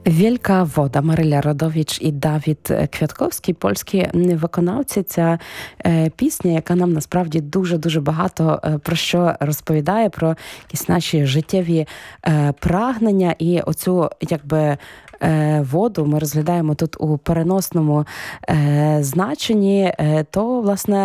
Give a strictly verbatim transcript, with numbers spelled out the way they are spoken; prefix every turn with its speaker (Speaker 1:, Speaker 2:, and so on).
Speaker 1: Wielka woda. Marylia Rodowicz і Давід Квятковський, польські виконавці. Ця е, пісня, яка нам насправді дуже-дуже багато е, про що розповідає, про якісь наші життєві е, прагнення і оцю, якби, е, воду ми розглядаємо тут у переносному е, значенні, е, то, власне,